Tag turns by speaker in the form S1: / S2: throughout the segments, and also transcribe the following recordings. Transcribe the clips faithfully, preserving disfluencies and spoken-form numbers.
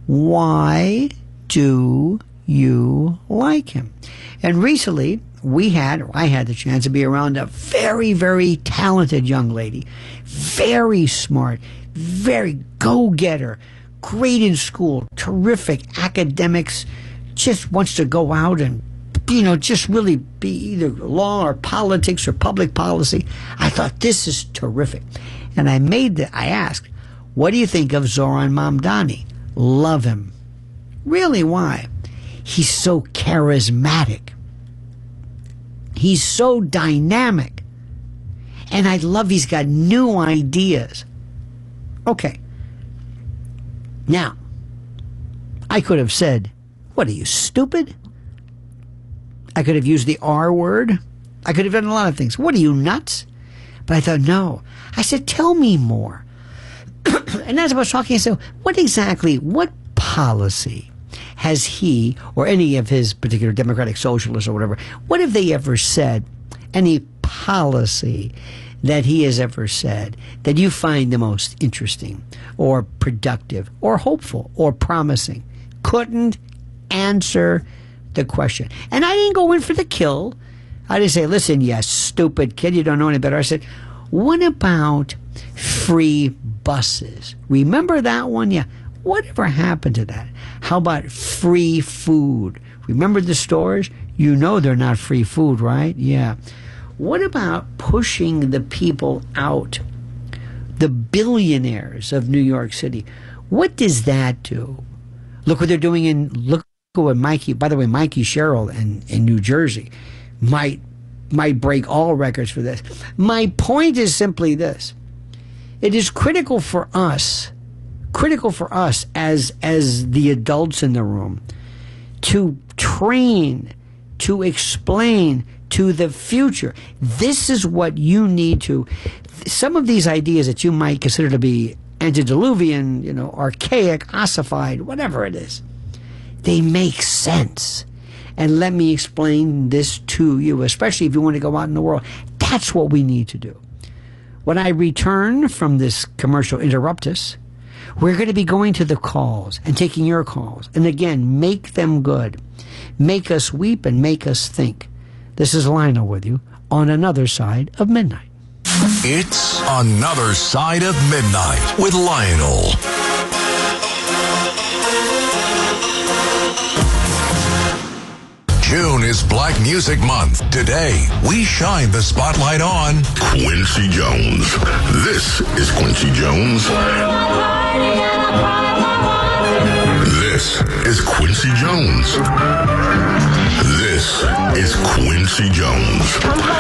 S1: Why do you like him? And recently, we had, or I had the chance to be around a very, very talented young lady. Very smart, very go-getter, great in school, terrific academics, just wants to go out and, you know, just really be either law or politics or public policy. I thought, this is terrific. And I made the, I asked, what do you think of Zohran Mamdani? Love him. Really, why? He's so charismatic. He's so dynamic. And I love he's got new ideas. Okay. Now, I could have said, what are you, stupid? I could have used the R word. I could have done a lot of things. What are you, nuts? But I thought, no. I said, tell me more. And as I was talking, I said, what exactly, what policy has he or any of his particular democratic socialists or whatever, what have they ever said, any policy that he has ever said that you find the most interesting or productive or hopeful or promising? Couldn't answer the question. And I didn't go in for the kill. I didn't say, listen, you stupid kid, you don't know any better. I said, what about free buses? Remember that one? Yeah. Whatever happened to that? How about free food? Remember the stores? You know they're not free food, right? Yeah. What about pushing the people out? The billionaires of New York City. What does that do? Look what they're doing in, look what Mikey, by the way, Mikey Sherrill in, in New Jersey might, might break all records for this. My point is simply this. It is critical for us critical for us as as the adults in the room to train, to explain to the future. This is what you need to, some of these ideas that you might consider to be antediluvian, you know, archaic, ossified, whatever it is, they make sense. And let me explain this to you, especially if you want to go out in the world. That's what we need to do. When I return from this commercial interruptus, we're going to be going to the calls and taking your calls. And again, make them good. Make us weep and make us think. This is Lionel with you on Another Side of Midnight.
S2: It's Another Side of Midnight with Lionel. June is Black Music Month. Today, we shine the spotlight on
S3: Quincy Jones. This is Quincy Jones. This is Quincy Jones. This is Quincy Jones.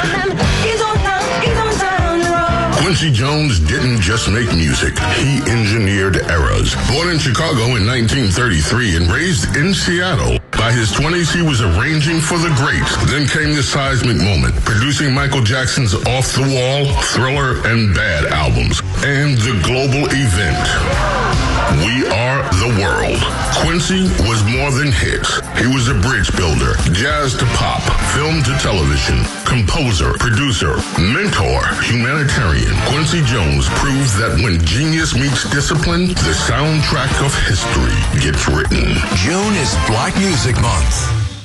S3: Quincy Jones didn't just make music, he engineered eras. Born in Chicago in nineteen thirty-three and raised in Seattle, by his twenties he was arranging for the greats. Then came the seismic moment, producing Michael Jackson's Off the Wall, Thriller, and Bad albums, and the global event. We Are the World. Quincy was more than hits. He was a bridge builder, jazz to pop, film to television, composer, producer, mentor, humanitarian. Quincy Jones proves that when genius meets discipline, the soundtrack of history gets written.
S2: June is Black Music Month.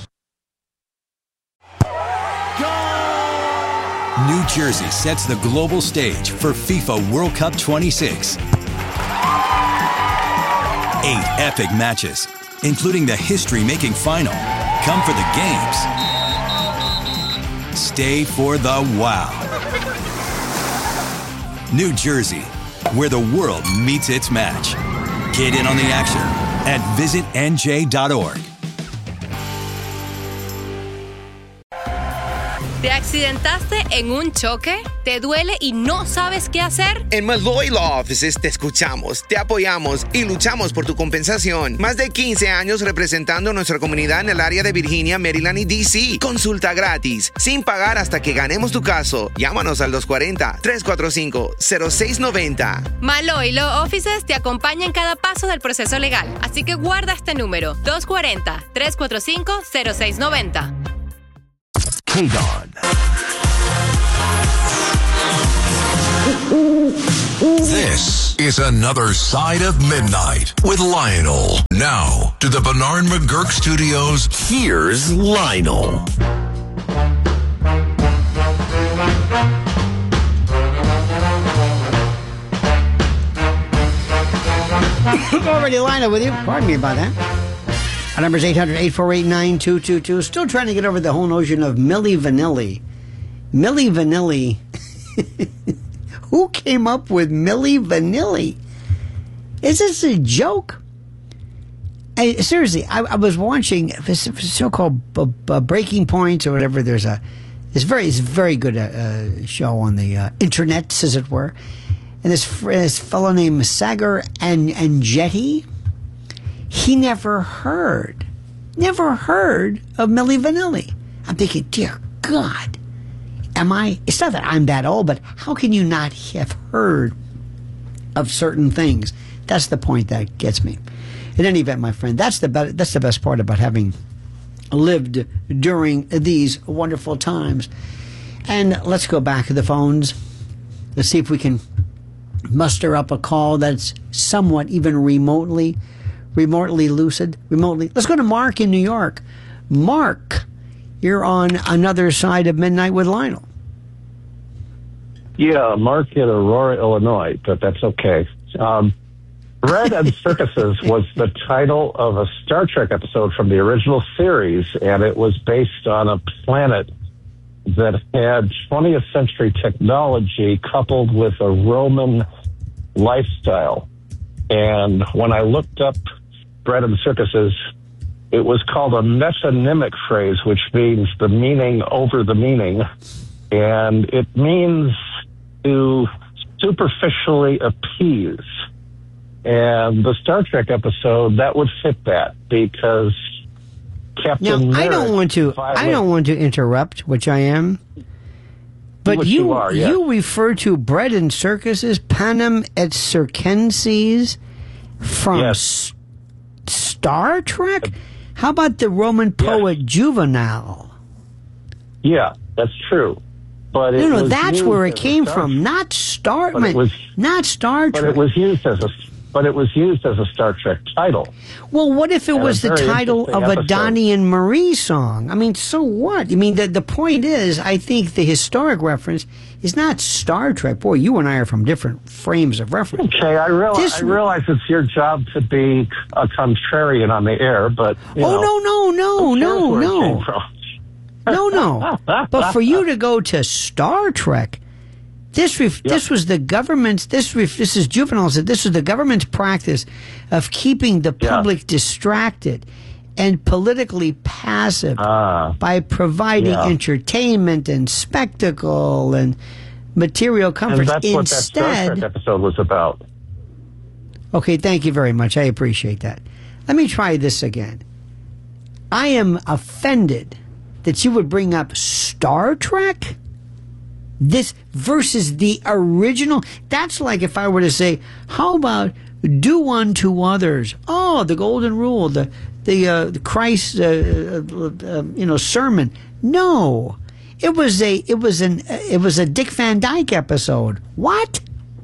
S4: New Jersey sets the global stage for FIFA World Cup twenty-six. Eight epic matches, including the history-making final. Come for the games. Stay for the wow. New Jersey, where the world meets its match. Get in on the action at visit N J dot org.
S5: ¿Te accidentaste en un choque? ¿Te duele y no sabes qué hacer?
S6: En Malloy Law Offices te escuchamos, te apoyamos y luchamos por tu compensación. Más de quince años representando a nuestra comunidad en el área de Virginia, Maryland y D C. Consulta gratis, sin pagar hasta que ganemos tu caso. Llámanos al dos cuatro cero, tres cuatro cinco, cero seis nueve cero.
S5: Malloy Law Offices te acompaña en cada paso del proceso legal. Así que guarda este número, dos cuatro cero, tres cuatro cinco, cero seis nueve cero.
S2: K-Don. This is another side of midnight with Lionel. Now to the Bernard McGurk Studios. Here's Lionel.
S1: Already Lionel with you. Pardon me about that. Our number is eight hundred, eight four eight, nine two two two. Still trying to get over the whole notion of Milli Vanilli. Milli Vanilli. Who came up with Milli Vanilli? Is this a joke? I, seriously, I, I was watching this so-called b- b- Breaking Points or whatever. There's a it's very it's a very good uh, uh, show on the uh, internet, as it were. And this this fellow named Sagar and Angetti, he never heard, never heard of Milli Vanilli. I'm thinking, dear God, am I? It's not that I'm that old, but how can you not have heard of certain things? That's the point that gets me. In any event, my friend, that's the be- that's the best part about having lived during these wonderful times. And let's go back to the phones. Let's see if we can muster up a call that's somewhat even remotely, remotely lucid, remotely. Let's go to Mark in New York. Mark, you're on another side of Midnight with Lionel.
S7: Yeah, Mark in Aurora, Illinois, but that's okay. Um, Bread and Circuses was the title of a Star Trek episode from the original series, and it was based on a planet that had twentieth century technology coupled with a Roman lifestyle. And when I looked up Bread and Circuses, it was called a metonymic phrase, which means the meaning over the meaning. And it means to superficially appease. And the Star Trek episode, that would fit that, because Captain
S1: Now, I don't
S7: Merritt
S1: want to.
S7: violated-
S1: I don't want to interrupt, which I am. But
S7: Which
S1: you,
S7: you are, yes.
S1: you refer to Bread and Circuses, Panem et Circenses, from
S7: Yes.
S1: S- Star Trek. How about the Roman poet Juvenal?
S7: Yeah, that's true. But it
S1: No, no,
S7: was
S1: that's
S7: used
S1: where it
S7: as a
S1: came
S7: Star
S1: from. Not Star.
S7: But it was-
S1: not Star
S7: But
S1: Trek.
S7: it was used as a but it was used as a Star Trek title.
S1: Well, what if it
S7: And a
S1: was the
S7: very
S1: title of
S7: interesting
S1: a
S7: episode.
S1: Donnie and Marie song? I mean, so what? I mean, the, the point is, I think the historic reference is not Star Trek. Boy, you and I are from different frames of reference.
S7: Okay, I realize
S1: This-
S7: I realize it's your job to be a contrarian on the air, but you
S1: Oh,
S7: know,
S1: no, no, no,
S7: who cares
S1: no,
S7: where it
S1: no.
S7: came from?
S1: No, no. But for you to go to Star Trek, this ref-
S7: Yep.
S1: this was the government's, this ref- this is Juvenal said, this was the government's practice of keeping the
S7: Yeah.
S1: public distracted and politically passive
S7: Ah,
S1: by providing
S7: yeah.
S1: entertainment and spectacle and material comfort.
S7: and that's what that Star Trek
S1: Instead,
S7: episode was about.
S1: okay, thank you very much. I appreciate that. Let me try this again. I am offended that you would bring up Star Trek? This versus the original. That's like if I were to say, how about do unto others? Oh, the golden rule, the the, uh, the Christ, uh, uh, uh, you know, sermon. No, it was a it was an it was a Dick Van Dyke episode. What?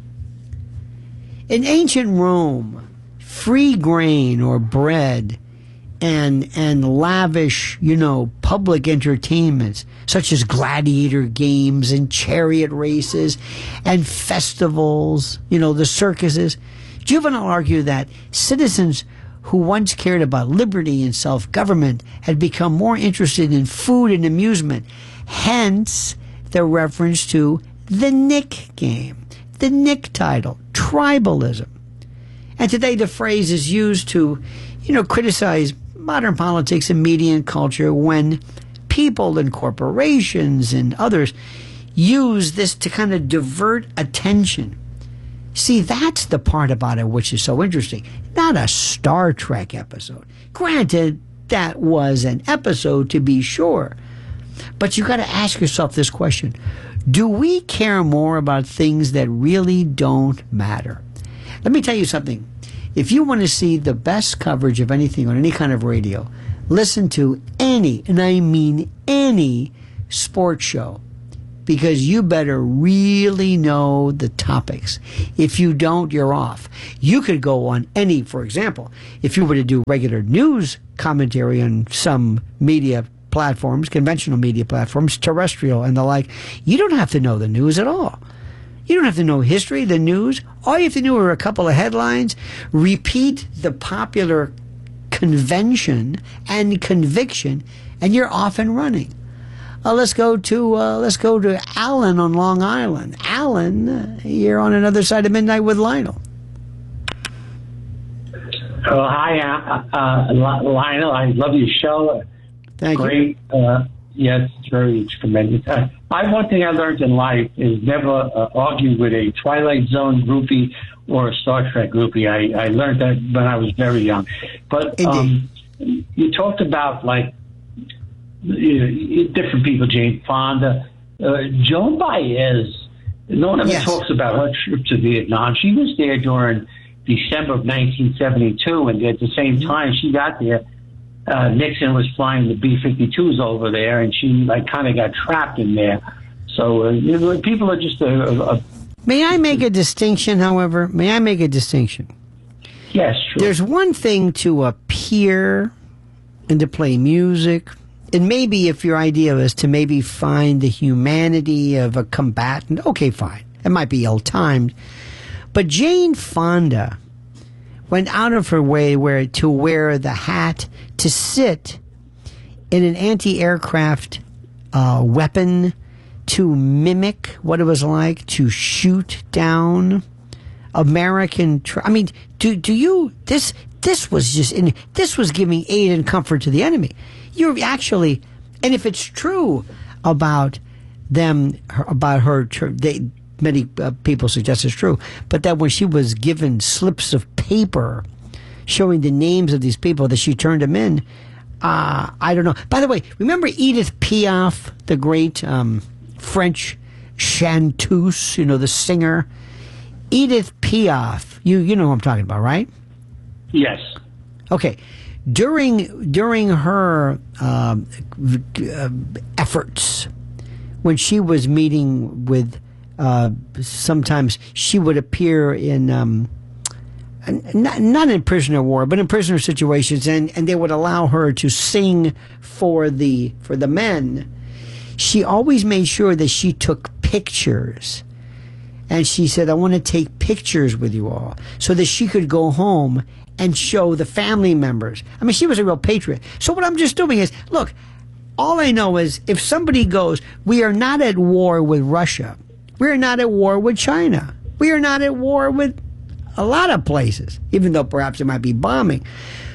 S1: In ancient Rome, free grain or bread and and lavish, you know, public entertainments such as gladiator games and chariot races and festivals, you know, the circuses. Juvenal argued that citizens who once cared about liberty and self-government had become more interested in food and amusement. Hence the reference to the Nick game, the Nick title, tribalism. And today the phrase is used to, you know, criticize modern politics and media and culture when people and corporations and others use this to kind of divert attention. See, that's the part about it which is so interesting. Not a Star Trek episode. Granted, that was an episode to be sure. But you got to ask yourself this question. Do we care more about things that really don't matter? Let me tell you something. If you want to see the best coverage of anything on any kind of radio, listen to any, and I mean any, sports show. because you better really know the topics. If you don't, you're off. You could go on any, for example, if you were to do regular news commentary on some media platforms, conventional media platforms, terrestrial and the like, you don't have to know the news at all. You don't have to know history, the news. All you have to do are a couple of headlines, repeat the popular convention and conviction, and you're off and running. Uh, let's go to uh, let's go to Alan on Long Island. Alan, uh, you're on another side of midnight with Lionel.
S8: Oh, hi, uh, uh, Lionel. I love your show.
S1: Thank
S8: Great.
S1: you.
S8: Uh, yes, it's very it's tremendous. Uh, I one thing I learned in life is never uh, argue with a Twilight Zone groupie or a Star Trek groupie. I, I learned that when I was very young. But um, you talked about like. You know, different people, Jane Fonda, uh, Joan Baez. No one ever
S1: yes.
S8: talks about her trip to Vietnam. She was there during December of nineteen seventy-two, and at the same time she got there, uh, Nixon was flying the B fifty-twos over there, and she like kind of got trapped in there. So uh, you know, people are just a, a, a.
S1: May I make a distinction? However, may I make a distinction?
S8: Yes, sure.
S1: There's one thing to appear and to play music. And maybe if your idea is to maybe find the humanity of a combatant, okay, fine. It might be ill-timed. But Jane Fonda went out of her way where to wear the hat, to sit in an anti-aircraft uh, weapon, to mimic what it was like to shoot down American... Tra- I mean, do do you... This this was just... In, this was giving aid and comfort to the enemy. You're actually, and if it's true about them, her, about her, they, many uh, people suggest it's true, but that when she was given slips of paper showing the names of these people that she turned them in, uh, I don't know. By the way, remember Edith Piaf, the great um, French chanteuse, you know, the singer? Edith Piaf, you, you know who I'm talking about, right?
S8: Yes.
S1: Okay. During during her um, uh, efforts, when she was meeting with, uh, sometimes she would appear in, um, not, not in prisoner war, but in prisoner situations, and, and they would allow her to sing for the for the men. She always made sure that she took pictures. And she said, I want to take pictures with you all so that she could go home and show the family members. I mean, she was a real patriot. So what I'm just doing is, look, all I know is if somebody goes, we are not at war with Russia. We are not at war with China. We are not at war with a lot of places, even though perhaps it might be bombing.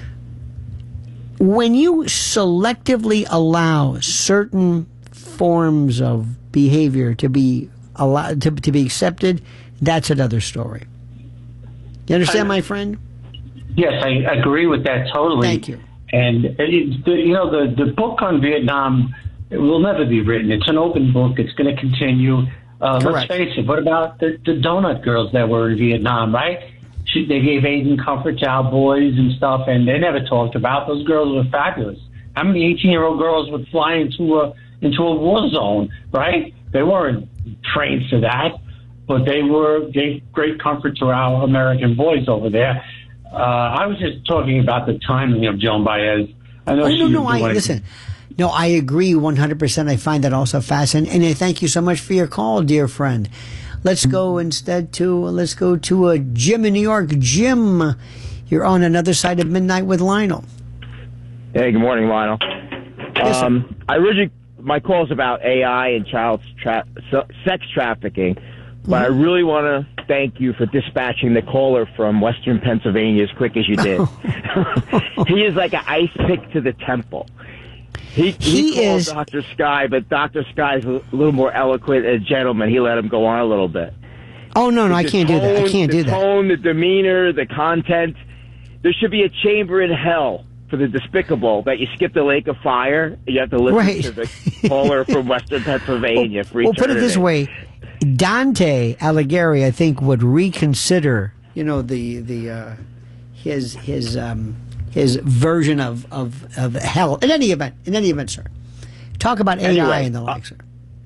S1: When you selectively allow certain forms of behavior to be allowed to, to be accepted, that's another story. You understand, my friend?
S8: Yes, I agree with that totally.
S1: Thank you.
S8: And it, the, you know, the the book on Vietnam, it will never be written. It's an open book. It's going to continue. Uh, let's face it. What about the, the donut girls that were in Vietnam? Right? She, they gave aid and comfort to our boys and stuff, and they never talked about those girls. Were fabulous. How many eighteen-year-old girls would fly into a into a war zone? Right? They weren't trained for that, but they were gave great comfort to our American boys over there. Uh, I was just talking about the timing of Joan Baez. I know
S1: oh,
S8: she
S1: no, no, I,
S8: doing,
S1: listen. No, I agree one hundred percent. I find that also fascinating. And I thank you so much for your call, dear friend. Let's go instead to, let's go to a Jim in New York. Jim, you're on another side of midnight with Lionel.
S9: Hey, good morning, Lionel.
S1: Yes,
S9: um, I originally, my call is about A I and child tra- sex trafficking, but mm-hmm. I really want to thank you for dispatching the caller from Western Pennsylvania as quick as you did. He is like an ice pick to the temple. He, he, he is Doctor Sky, but Doctor Sky is a little more eloquent and gentleman. He let him go on a little bit.
S1: Oh, no, no, I can't
S9: tone,
S1: do that. I can't do
S9: the
S1: that.
S9: The tone, the demeanor, the content. There should be a chamber in hell for the despicable that you skip the lake of fire. You have to listen
S1: right.
S9: to the caller from Western Pennsylvania.
S1: Well, well put it this way. Dante Alighieri, I think, would reconsider, you know, the the uh, his his um, his version of, of, of hell. In any event, in any event, sir. Talk about anyway, A I and the like, sir.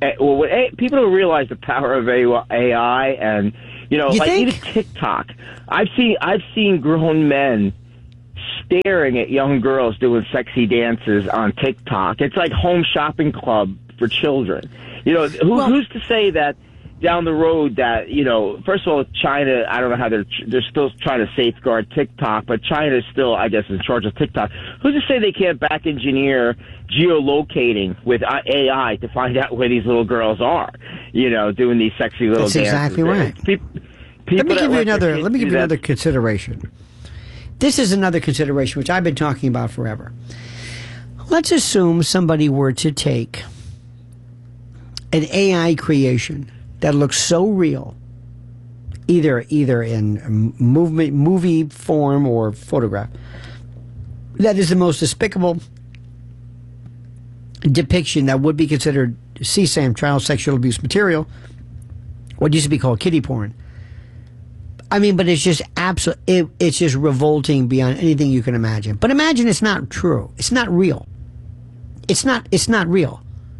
S9: well, what, people don't realize the power of A I, and you know,
S1: you
S9: like
S1: think?
S9: even TikTok. I've seen I've seen grown men staring at young girls doing sexy dances on TikTok. It's like Home Shopping Club for children. You know, who,
S1: well,
S9: who's to say that down the road that, you know, first of all, China, I don't know how they're they're still trying to safeguard TikTok, but China is still, I guess, in charge of TikTok. Who's to say they can't back engineer geolocating with A I to find out where these little girls are, you know, doing these sexy little
S1: That's
S9: dances?
S1: exactly right.
S9: People,
S1: let me give you
S9: let
S1: another. Let me give you
S9: that.
S1: another consideration. This is another consideration which I've been talking about forever. Let's assume somebody were to take an A I creation that looks so real, either either in movement, movie form or photograph, that is the most despicable depiction that would be considered C SAM, child sexual abuse material, what used to be called kiddie porn. I mean, but it's just absolute. It, it's just revolting beyond anything you can imagine. But imagine it's not true. It's not real. It's not. It's not real.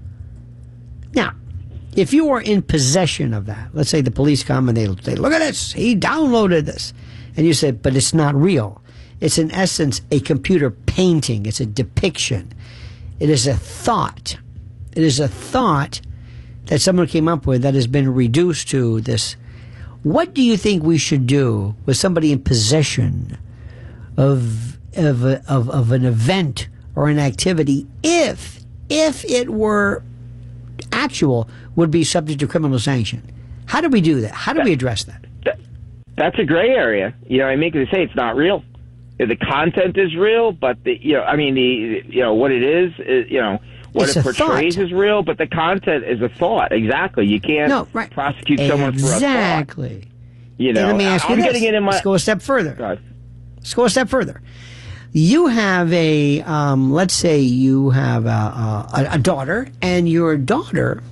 S1: Now, if you are in possession of that, let's say the police come and they say, "Look at this. He downloaded this," and you say, "But it's not real. It's in essence a computer painting. It's a depiction. It is a thought. It is a thought that someone came up with that has been reduced to this." What do you think we should do with somebody in possession of of a, of, of an event or an activity if if it were actual, would be subject to criminal sanction? How do we do that? How do we address that?
S9: that that's a gray area. You know, I mean, they say it's not real. The content is real, but the you know, I mean, the you know what it is, is you know. What
S1: it's
S9: it portrays
S1: thought.
S9: is real, but the content is a thought. Exactly. You can't
S1: no, right.
S9: prosecute someone
S1: exactly.
S9: for a thought.
S1: Exactly.
S9: You know,
S1: and let me ask you
S9: I'm
S1: this.
S9: getting it in my...
S1: Let's go a step further.
S9: God.
S1: Let's go a step further. You have a, um, let's say you have a, a, a daughter, and your daughter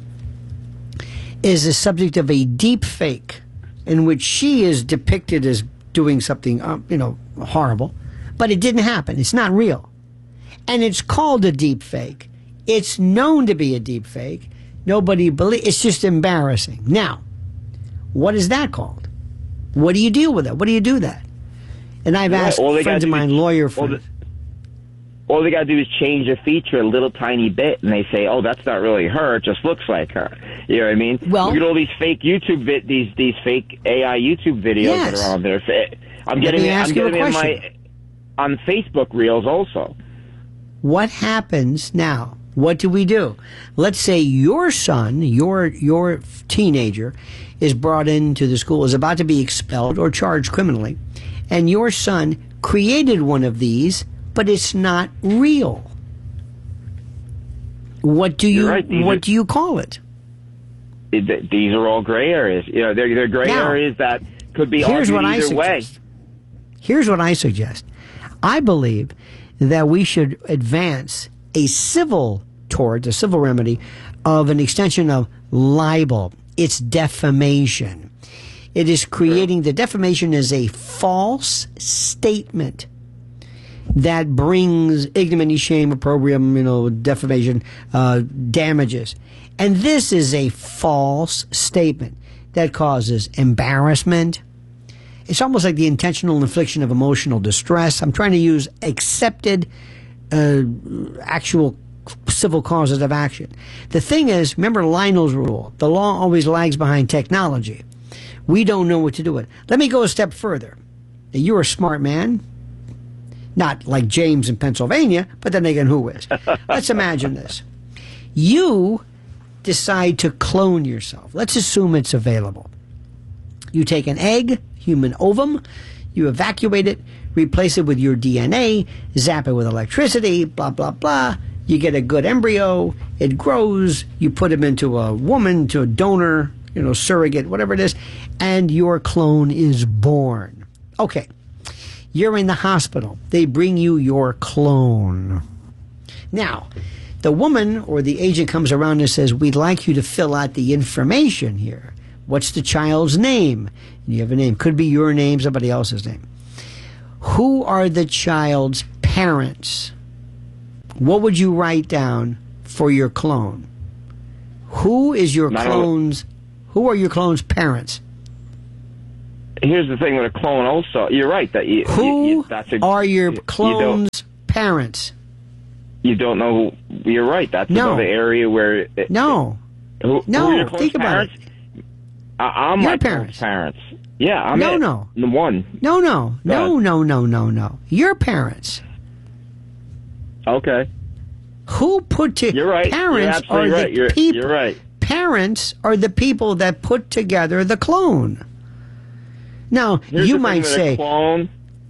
S1: is the subject of a deep fake in which she is depicted as doing something, um, you know, horrible, but it didn't happen. It's not real. And it's called a deep fake. It's known to be a deep fake. Nobody believes. It's just embarrassing. Now, what is that called? What do you deal with it? What do you do that? And I've asked
S9: right.
S1: friends of mine,
S9: is,
S1: lawyer
S9: all
S1: friends.
S9: The, all they got to do is change a feature a little tiny bit, and they say, "Oh, that's not really her. It just looks like her." You know what I mean?
S1: Well,
S9: look at all these fake YouTube vid- these these fake A I YouTube videos
S1: yes.
S9: that are on there. I'm getting it. I'm getting in my on Facebook Reels also.
S1: What happens now? What do we do? Let's say your son, your your teenager, is brought into the school, is about to be expelled or charged criminally, and your son created one of these, but it's not real. What do you
S9: right.
S1: what
S9: are,
S1: do you call it?
S9: it? These are all gray areas. You know, they're they're gray
S1: now,
S9: areas that could be
S1: here's
S9: argued
S1: what I
S9: either
S1: suggest.
S9: way.
S1: Here's what I suggest. I believe that we should advance a civil tort, a civil remedy of an extension of libel. It's defamation. It is creating, the defamation is a false statement that brings ignominy, shame, opprobrium, you know, defamation, uh, damages. And this is a false statement that causes embarrassment. It's almost like the intentional infliction of emotional distress. I'm trying to use accepted uh, actual civil causes of action. The thing is, remember Lionel's rule, the law always lags behind technology. We don't know what to do with it. Let me go a step further. Now, you're a smart man, not like James in Pennsylvania, but then again, who is? Let's imagine this. You decide to clone yourself. Let's assume it's available. You take an egg, human ovum, you evacuate it, replace it with your D N A, zap it with electricity, blah, blah, blah. You get a good embryo, it grows, you put him into a woman, to a donor, you know, surrogate, whatever it is, and your clone is born. Okay, you're in the hospital. They bring you your clone. Now, the woman or the agent comes around and says, we'd like you to fill out the information here. What's the child's name? And you have a name. Could be your name, somebody else's name. Who are the child's parents? What would you write down for your clone? Who is your
S9: Not
S1: clone's? Who are your clone's parents?
S9: Here's the thing with a clone. Also, you're right that you.
S1: Who
S9: you, you, that's a,
S1: are your
S9: you,
S1: clone's
S9: you
S1: parents?
S9: You don't know. Who, you're right. That's
S1: no.
S9: another area where. It,
S1: no.
S9: It, who,
S1: no.
S9: Who are your clone's
S1: Think about
S9: parents?
S1: it.
S9: I, I'm
S1: your
S9: my
S1: parents.
S9: parents. Yeah, I'm
S1: no,
S9: it.
S1: no,
S9: the one.
S1: No, no, no, no, no, no, no. Your parents.
S9: Okay.
S1: Who put to
S9: You're right.
S1: Parents
S9: You're
S1: are
S9: right.
S1: the
S9: You're,
S1: people.
S9: You're right.
S1: Parents are the people that put together the clone. Now
S9: Here's
S1: you
S9: the
S1: might
S9: thing with
S1: say,
S9: a clone.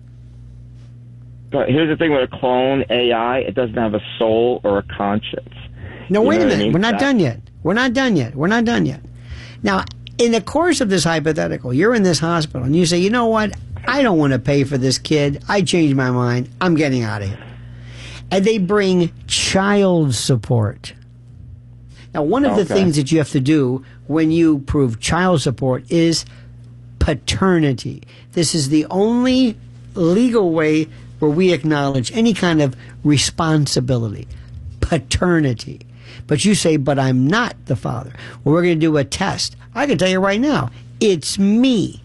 S9: But here's the thing with a clone A I: it doesn't have a soul or a conscience.
S1: no,
S9: You
S1: wait
S9: know
S1: a
S9: what I
S1: minute.
S9: mean?
S1: We're not
S9: That-
S1: done yet. We're not done yet. We're not done yet. Now, in the course of this hypothetical, you're in this hospital and you say, you know what? I don't want to pay for this kid. I changed my mind. I'm getting out of here. And they bring child support. Now, one of the
S9: Okay.
S1: things that you have to do when you prove child support is paternity. This is the only legal way where we acknowledge any kind of responsibility. Paternity. But you say, but I'm not the father. Well, we're going to do a test. I can tell you right now, it's me.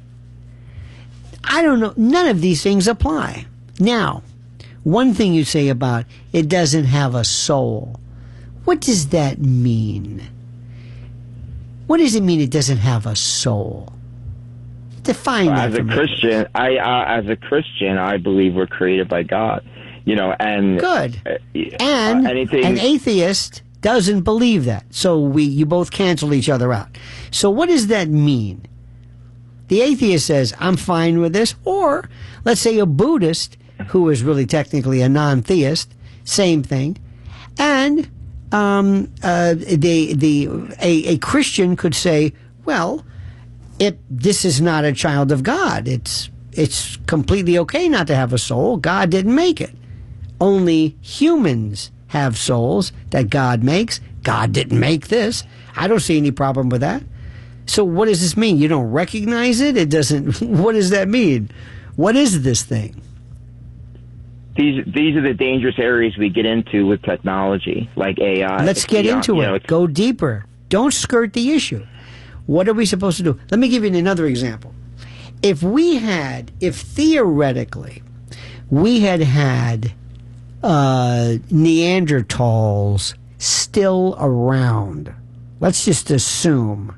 S1: I don't know. None of these things apply. Now, one thing you say about it doesn't have a soul. What does that mean? What does it mean it doesn't have a soul? Define that
S9: As a
S1: for me.
S9: Christian, I uh, as a Christian, I believe we're created by God. You know, and
S1: Good.
S9: Uh,
S1: And
S9: uh, anything.
S1: an atheist doesn't believe that. So we you both cancel each other out. So what does that mean? The atheist says, I'm fine with this. Or let's say a Buddhist, who is really technically a non-theist, same thing. And um, uh, the, the, a, a Christian could say, well, it, this is not a child of God. It's, it's completely okay not to have a soul. God didn't make it. Only humans have souls that God makes. God didn't make this. I don't see any problem with that. So what does this mean? You don't recognize it? It doesn't. What does that mean? What is this thing?
S9: These these are the dangerous areas we get into with technology, like A I.
S1: Let's
S9: It's
S1: get
S9: beyond-
S1: into
S9: you
S1: it.
S9: know, it's-
S1: Go deeper. Don't skirt the issue. What are we supposed to do? Let me give you another example. If we had, if theoretically, we had had uh, Neanderthals still around, let's just assume,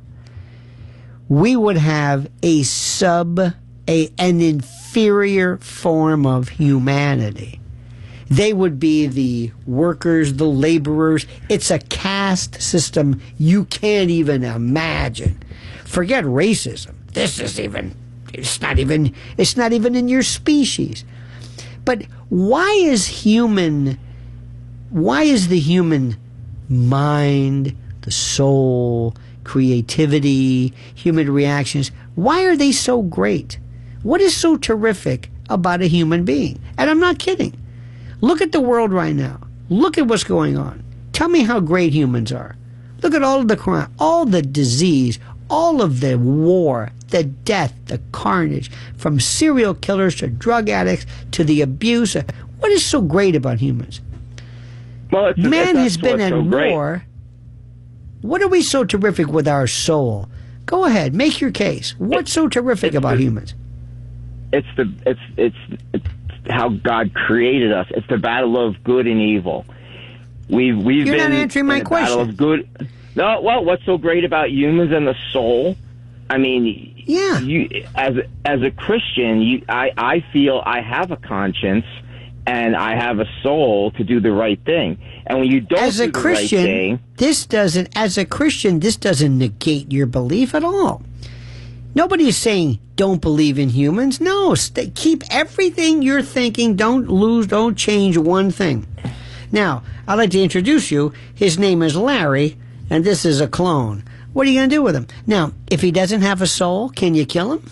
S1: we would have a sub, a, an inferior form of humanity. They would be the workers, the laborers. It's a caste system you can't even imagine. Forget racism. This is even, it's not even, it's not even in your species. But why is human, why is the human mind, the soul, creativity, human reactions, why are they so great? What is so terrific about a human being? And I'm not kidding. Look at the world right now. Look at what's going on. Tell me how great humans are. Look at all of the crime, all the disease, all of the war, the death, the carnage, from serial killers to drug addicts to the abuse. What is so great about humans?
S9: Well, it's,
S1: Man
S9: it's,
S1: has been at
S9: so great.
S1: war. What are we so terrific with our soul? Go ahead, make your case. What's so terrific about
S9: the,
S1: humans?
S9: It's the it's it's it's how God created us. It's the battle of good and evil. We've we've
S1: You're
S9: been
S1: not answering my
S9: in a battle
S1: question.
S9: of good. No, well, what's so great about humans and the soul? I mean,
S1: yeah.
S9: You as as a Christian, you I I feel I have a conscience and I have a soul to do the right thing. And when you don't
S1: as
S9: do
S1: a
S9: the
S1: Christian,
S9: right thing,
S1: this doesn't. As a Christian, this doesn't negate your belief at all. Nobody is saying don't believe in humans. No, stay, keep everything you're thinking. Don't lose. Don't change one thing. Now, I'd like to introduce you. His name is Larry, and this is a clone. What are you going to do with him? Now, if he doesn't have a soul, can you kill him?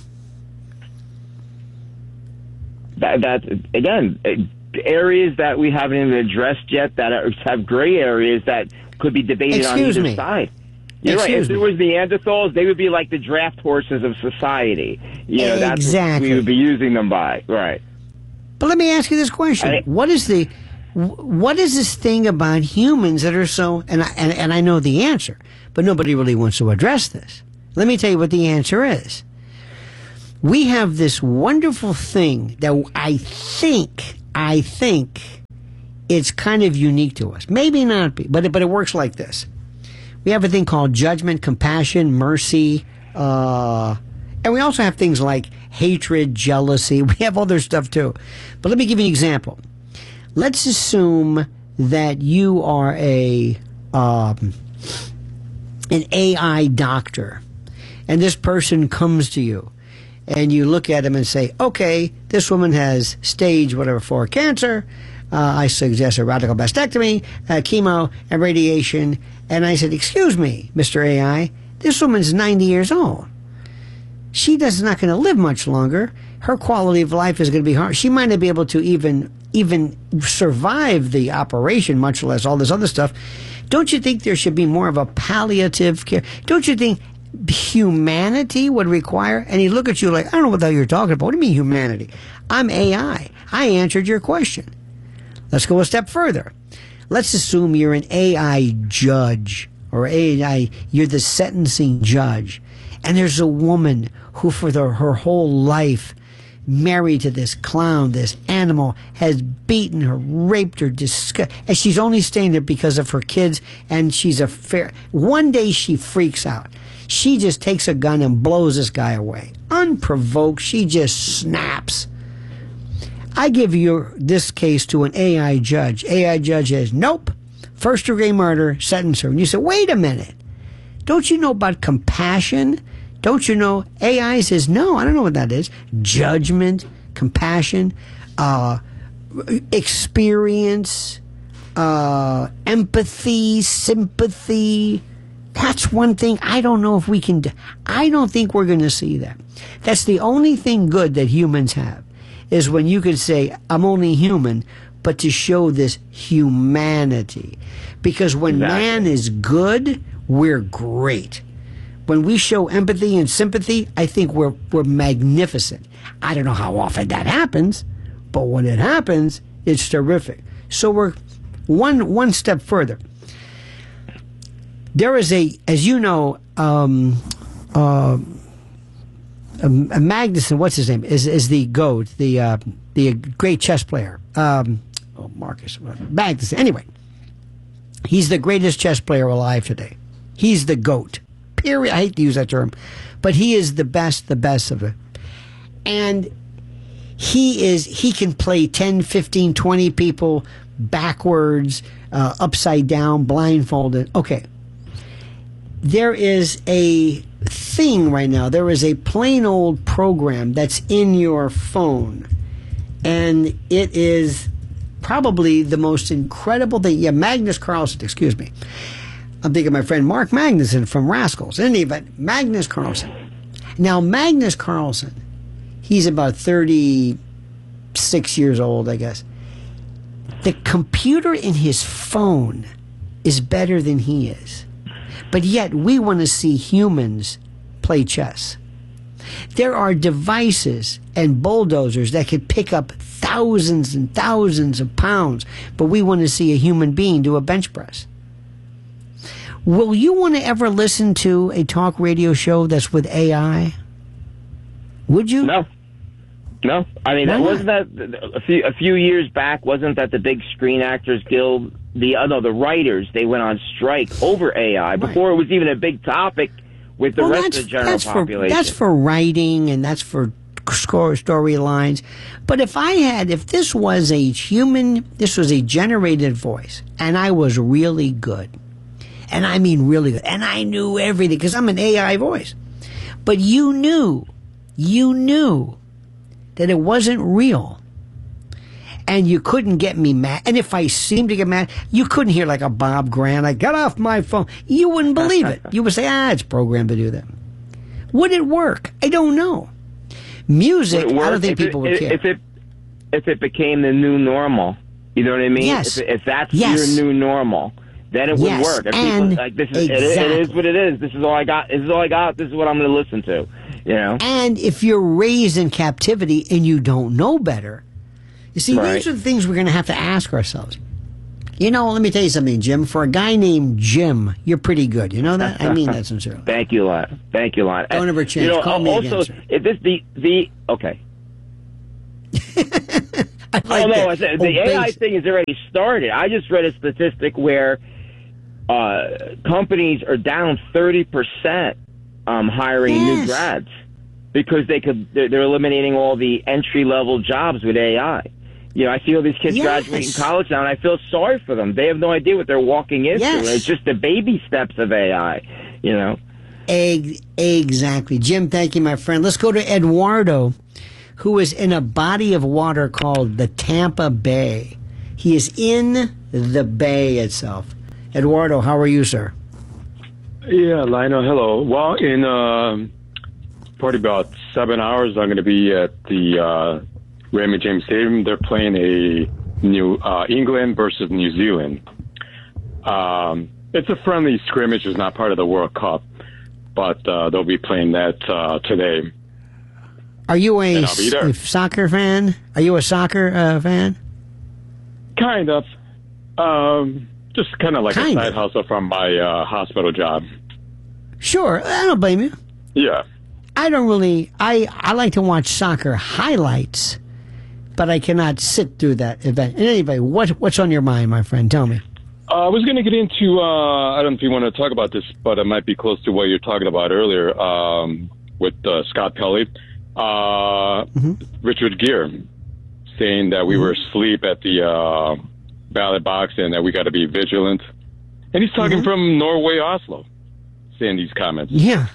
S9: that that again. Areas that we haven't even addressed yet that are, have gray areas that could be debated
S1: Excuse
S9: on either
S1: me.
S9: side. You're right. If there was Neanderthals, they would be like the draft horses of society. You know, that's
S1: Exactly.
S9: what we would be using them by. Right.
S1: But let me ask you this question:
S9: I-
S1: What is the what is this thing about humans that are so, and I, and, and I know the answer, but nobody really wants to address this. Let me tell you what the answer is. We have this wonderful thing that I think, I think it's kind of unique to us. Maybe not, but it, but it works like this. We have a thing called judgment, compassion, mercy, uh, and we also have things like hatred, jealousy. We have other stuff too. But let me give you an example. Let's assume that you are a um, an A I doctor, and this person comes to you, and you look at him and say, okay, this woman has stage whatever four cancer. Uh, I suggest a radical mastectomy, uh, chemo, and radiation. And I said, excuse me, Mister A I, this woman's ninety years old. She does not going to live much longer. Her quality of life is going to be hard. She might not be able to even even survive the operation, much less all this other stuff. Don't you think there should be more of a palliative care? Don't you think humanity would require? And he look at you like, I don't know what the hell you're talking about. What do you mean humanity? I'm A I. I answered your question. Let's go a step further. Let's assume you're an A I judge, or A I, you're the sentencing judge. And there's a woman who for the, her whole life, married to this clown, this animal, has beaten her, raped her, disgust, and she's only staying there because of her kids, and she's a fair... One day she freaks out. She just takes a gun and blows this guy away. Unprovoked, she just snaps. I give you this case to an A I judge. A I judge says, nope, first degree murder, sentence her. And you say, wait a minute. Don't you know about compassion? Don't you know? A I says, no, I don't know what that is. Judgment, compassion, uh, experience, uh, empathy, sympathy. That's one thing I don't know if we can do. I don't think we're going to see that. That's the only thing good that humans have, is when you could say, I'm only human, but to show this humanity. Because when exactly. man is good, we're great. When we show empathy and sympathy, I think we're we're magnificent. I don't know how often that happens, but when it happens, it's terrific. So we're one one step further. There is a, as you know, um, uh, a, a Magnuson, what's his name, is is the GOAT, the uh, the great chess player. Um, oh, Marcus Magnuson. Anyway, he's the greatest chess player alive today. He's the GOAT. Period. I hate to use that term, but he is the best, the best of it. And he is, he can play ten, fifteen, twenty people backwards, uh, upside down, blindfolded. Okay. There is a thing right now. There is a plain old program that's in your phone. And it is probably the most incredible thing. Yeah, Magnus Carlsen, excuse me. I'm thinking of my friend Mark Magnuson from Rascals. In any event, Magnus Carlsen. Now, Magnus Carlsen, he's about thirty-six years old, I guess. The computer in his phone is better than he is. But yet, we want to see humans play chess. There are devices and bulldozers that could pick up thousands and thousands of pounds, but we want to see a human being do a bench press. Will you want to ever listen to a talk radio show that's with A I? Would you?
S9: No. No. I mean, that wasn't that a few a few years back, wasn't that the big Screen Actors Guild, the uh, no, the writers, they went on strike over A I before right. it was even a big topic with the
S1: well,
S9: rest of the general
S1: that's
S9: population.
S1: For, that's for writing and that's for score storylines. But if I had, if this was a human, this was a generated voice, and I was really good, and I mean really good, and I knew everything because I'm an A I voice, but you knew, you knew that it wasn't real, and you couldn't get me mad. And if I seemed to get mad, you couldn't hear like a Bob Grant, I got off my phone. You wouldn't believe it. You would say, ah, it's programmed to do that. Would it work? I don't know. Music, I don't think people
S9: it,
S1: would care.
S9: If it, if it became the new normal, you know what I mean?
S1: Yes.
S9: If, if that's
S1: yes.
S9: your new normal, then it
S1: yes.
S9: would work. If
S1: and
S9: people, like, this is,
S1: exactly.
S9: it, it is what it is. This is all I got. This is all I got. This is what I'm going to listen to. You know?
S1: And if you're raised in captivity and you don't know better, you see,
S9: right.
S1: these are the things we're going to have to ask ourselves. You know, let me tell you something, Jim. For a guy named Jim, you're pretty good. You know that? I mean that sincerely.
S9: Thank you, Lon. Thank you, Lon.
S1: Don't ever change.
S9: You know,
S1: Call me
S9: also,
S1: again, sir.
S9: if this the the okay.
S1: I like
S9: oh no,
S1: that.
S9: I said,
S1: Oh,
S9: the A I
S1: base-
S9: thing has already started. I just read a statistic where uh, companies are down thirty percent um, hiring
S1: Yes.
S9: new grads because they could they're, they're eliminating all the entry level jobs with A I. You know, I see all these kids
S1: Yes.
S9: graduating college now, and I feel sorry for them. They have no idea what they're walking into.
S1: Yes.
S9: It's just the baby steps of A I. You know.
S1: Egg, exactly. Jim, thank you, my friend. Let's go to Eduardo, who is in a body of water called the Tampa Bay. He is in the bay itself. Eduardo, how are you, sir?
S10: Yeah, Lionel, hello. Well, in uh, probably about seven hours, I'm going to be at the uh, Raymond James Stadium. They're playing a new uh, England versus New Zealand. Um, it's a friendly scrimmage. It's not part of the World Cup, but uh, they'll be playing that uh, today.
S1: Are you a,
S10: And I'll be there.
S1: a soccer fan? Are you a soccer uh, fan?
S10: Kind of. Um, just kind of like
S1: Kind
S10: a side
S1: of.
S10: hustle from my uh, hospital job.
S1: Sure, I don't blame you.
S10: Yeah.
S1: I don't really. I I like to watch soccer highlights, but I cannot sit through that event. Anyway, what what's on your mind, my friend? Tell me.
S10: Uh, I was going to get into, uh, I don't know if you want to talk about this, but it might be close to what you're talking about earlier um, with uh, Scott Pelley. Uh,
S1: Mm-hmm.
S10: Richard Gere saying that we were asleep at the uh, ballot box and that we got to be vigilant. And he's talking
S1: Mm-hmm.
S10: from Norway, Oslo, saying these comments.
S1: Yeah.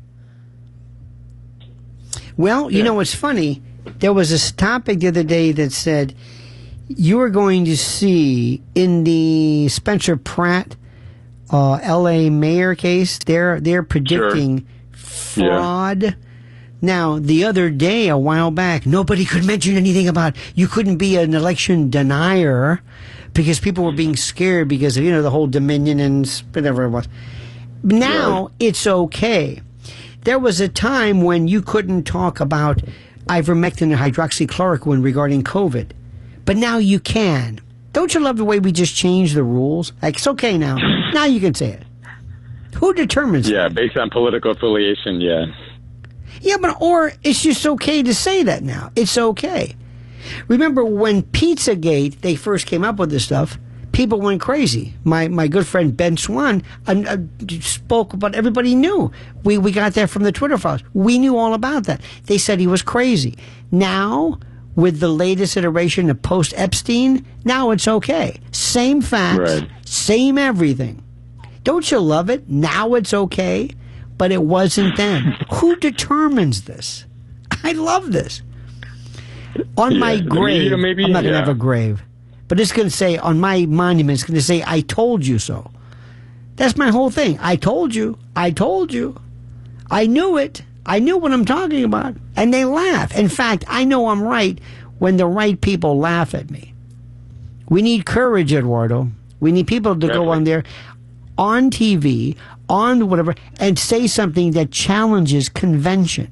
S1: Well, you
S10: Yeah.
S1: know what's funny? There was this topic the other day that said you are going to see in the Spencer Pratt uh, L A mayor case. They're they're predicting fraud. Now, the other day, a while back, nobody could mention anything about you couldn't be an election denier because people were being scared because of, you know, the whole Dominion and whatever it was. Now it's okay. There was a time when you couldn't talk about ivermectin and hydroxychloroquine regarding COVID, but now you can. Don't you love the way we just changed the rules? Like, it's okay now. Now you can say it. Who determines
S10: Yeah,
S1: that?
S10: based on political affiliation, yeah.
S1: Yeah, but or it's just okay to say that now. It's okay. Remember when Pizzagate, they first came up with this stuff, people went crazy. My my good friend Ben Swan uh, uh, spoke about, everybody knew. We, we got that from the Twitter files. We knew all about that. They said he was crazy. Now, with the latest iteration of post-Epstein, now it's okay. Same facts,
S10: Right.
S1: same everything. Don't you love it? Now it's okay, but it wasn't then. Who determines this? I love this. On my
S10: Yeah, the
S1: grave,
S10: media maybe,
S1: I'm not going to
S10: yeah.
S1: have a grave, but it's going to say, on my monument, it's going to say, I told you so. That's my whole thing. I told you. I told you. I knew it. I knew what I'm talking about. And they laugh. In fact, I know I'm right when the right people laugh at me. We need courage, Eduardo. We need people to go on there, on T V, on whatever, and say something that challenges convention.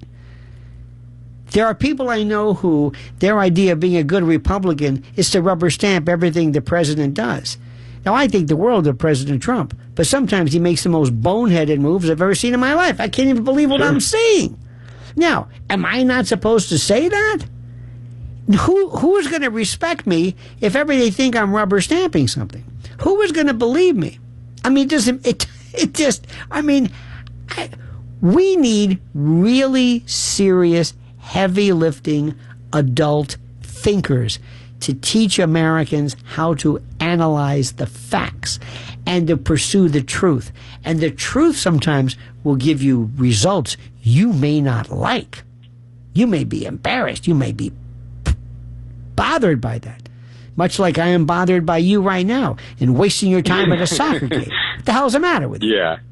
S1: There are people I know who their idea of being a good Republican is to rubber stamp everything the president does. Now, I think the world of President Trump, but sometimes he makes the most boneheaded moves I've ever seen in my life. I can't even believe what I'm seeing. Now, am I not supposed to say that? Who who is going to respect me if ever they think I'm rubber stamping something? Who is going to believe me? I mean, it doesn't it it just I mean, I, we need really serious, heavy lifting adult thinkers to teach Americans how to analyze the facts and to pursue the truth. And the truth sometimes will give you results you may not like. You may be embarrassed. You may be bothered by that. Much like I am bothered by you right now and wasting your time at a soccer game. What the hell's the matter with you?
S10: Yeah.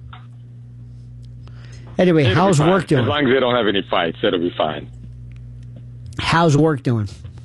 S1: Anyway,
S10: It'll be
S1: how's
S10: fine.
S1: work doing?
S10: As long as they don't have any fights, it'll be fine.
S1: How's work doing?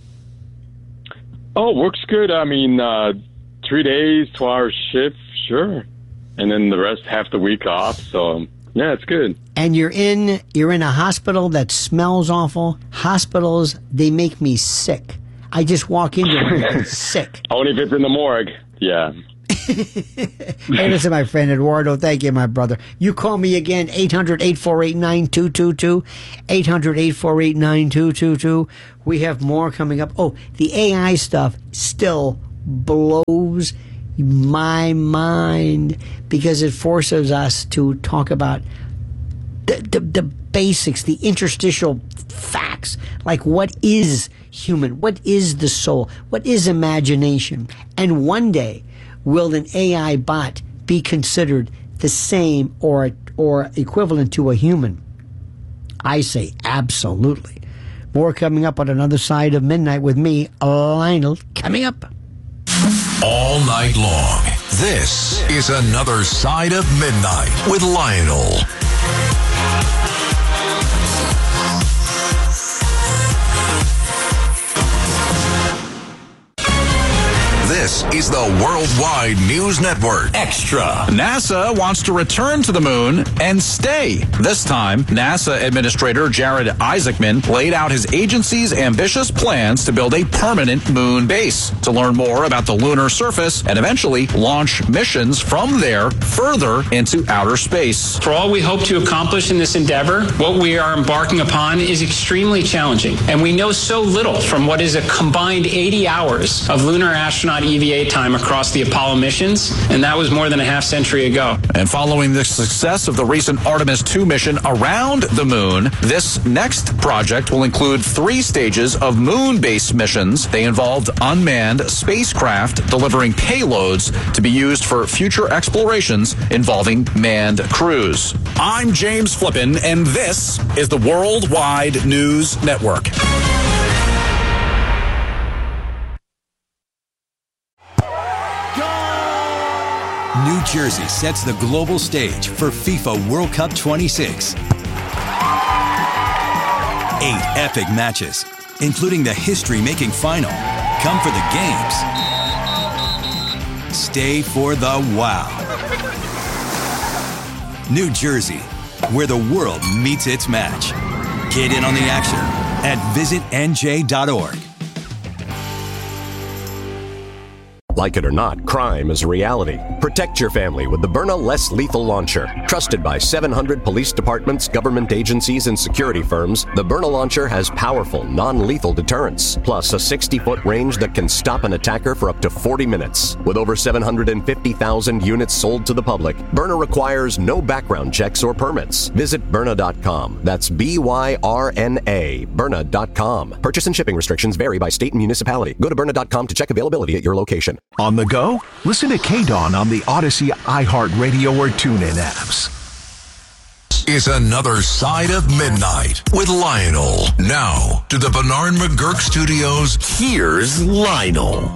S10: Oh, work's good. I mean, uh, three days, twelve-hour shift, sure. And then the rest, half the week off. So, yeah, it's good.
S1: And you're in you're in a hospital that smells awful. Hospitals, they make me sick. I just walk into it and I feel sick.
S10: Only if it's in the morgue. Yeah.
S1: Hey, listen, my friend Eduardo, thank you, my brother. You call me again, eight hundred, eight four eight, nine two two two, eight hundred, eight four eight, nine two two two. We have more coming up. Oh, the A I stuff still blows my mind because it forces us to talk about the, the, the basics, the interstitial facts, like what is human, what is the soul, what is imagination, and one day will an A I bot be considered the same or or equivalent to a human? I say absolutely. More coming up on Another Side of Midnight with me, Lionel, coming up.
S2: All night long, this is Another Side of Midnight with Lionel. This is the Worldwide News Network.
S11: Extra. NASA wants to return to the moon and stay. This time, NASA Administrator Jared Isaacman laid out his agency's ambitious plans to build a permanent moon base. To learn more about the lunar surface and eventually launch missions from there further into outer space.
S12: For all we hope to accomplish in this endeavor, what we are embarking upon is extremely challenging. And we know so little from what is a combined eighty hours of lunar astronaut E V A time across the Apollo missions, and that was more than a half century ago.
S11: And following the success of the recent Artemis two mission around the moon, this next project will include three stages of moon-based missions. They involved unmanned spacecraft delivering payloads to be used for future explorations involving manned crews. I'm James Flippin, and this is the Worldwide News Network.
S4: New Jersey sets the global stage for FIFA World Cup twenty-six. Eight epic matches, including the history-making final. Come for the games. Stay for the wow. New Jersey, where the world meets its match. Get in on the action at visit N J dot org.
S13: Like it or not, crime is a reality. Protect your family with the Byrna Less Lethal Launcher. Trusted by seven hundred police departments, government agencies, and security firms, the Byrna Launcher has powerful, non-lethal deterrence, plus a sixty-foot range that can stop an attacker for up to forty minutes. With over seven hundred fifty thousand units sold to the public, Byrna requires no background checks or permits. Visit Byrna dot com. That's B Y R N A, Byrna dot com. Purchase and shipping restrictions vary by state and municipality. Go to Byrna dot com to check availability at your location.
S14: On the go? Listen to K-Dawn on the Odyssey, iHeartRadio, or TuneIn apps.
S2: Is Another Side of Midnight with Lionel. Now, to the Bernard McGurk Studios, here's Lionel.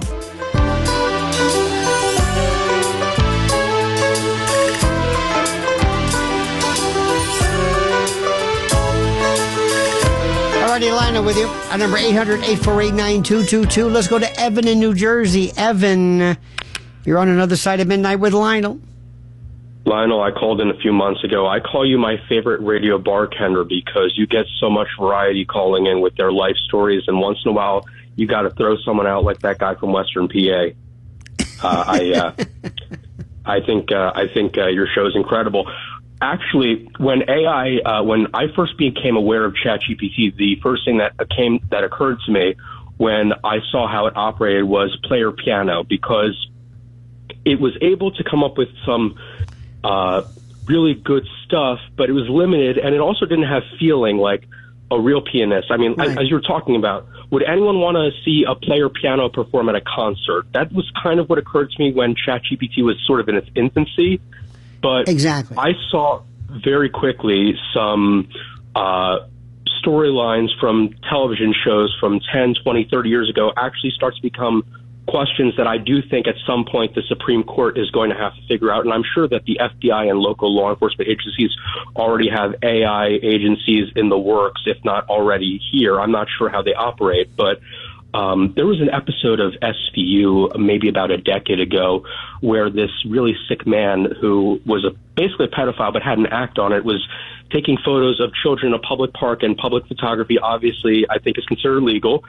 S1: Alrighty, Lionel with you. Our number eight hundred, eight four eight, nine two two two. Let's go to Evan in New Jersey. Evan, you're on Another Side of Midnight with Lionel.
S15: Lionel, I called in a few months ago. I call you my favorite radio bartender because you get so much variety calling in with their life stories, and once in a while you got to throw someone out like that guy from Western P A. Uh, I, uh, I think, uh, I think uh, your show is incredible. Actually, when A I, uh, when I first became aware of ChatGPT, the first thing that came that occurred to me when I saw how it operated was player piano, because it was able to come up with some uh, really good stuff, but it was limited, and it also didn't have feeling like a real pianist. I mean, right. As you were talking about, would anyone want to see a player piano perform at a concert? That was kind of what occurred to me when ChatGPT was sort of in its infancy. But
S1: exactly.
S15: I saw very quickly some uh, storylines from television shows from ten, twenty, thirty years ago actually start to become questions that I do think at some point the Supreme Court is going to have to figure out. And I'm sure that the F B I and local law enforcement agencies already have A I agencies in the works, if not already here. I'm not sure how they operate, but Um, there was an episode of S V U maybe about a decade ago where this really sick man who was a, basically a pedophile but had an act on it was taking photos of children in a public park, and public photography obviously I think is considered legal.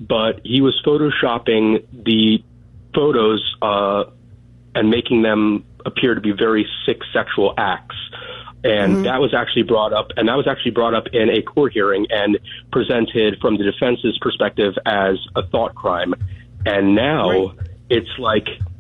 S15: but he was photoshopping the photos uh, and making them appear to be very sick sexual acts. And mm-hmm. that was actually brought up, and that was actually brought up in a court hearing and presented from the defense's perspective as a thought crime. And now right. it's like